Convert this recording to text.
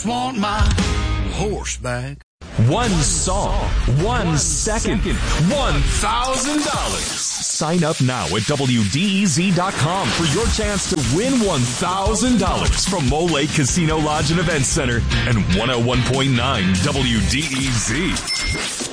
just want my horse back. One song, 1 second, $1,000. Sign up now at WDEZ.com for your chance to win $1,000 from Mole Lake Casino Lodge and Event Center and 101.9 WDEZ.